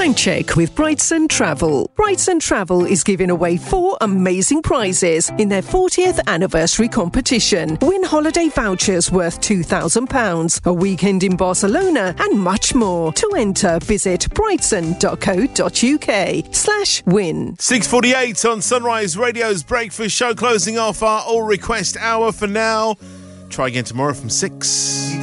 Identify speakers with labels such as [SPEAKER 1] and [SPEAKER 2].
[SPEAKER 1] Time check with Brightson Travel. Brightson Travel is giving away 4 amazing prizes in their 40th anniversary competition. Win holiday vouchers worth £2,000, a weekend in Barcelona and much more. To enter, visit brightson.co.uk/win.
[SPEAKER 2] 6:48 on Sunrise Radio's Breakfast Show, closing off our all request hour for now. Try again tomorrow from 6.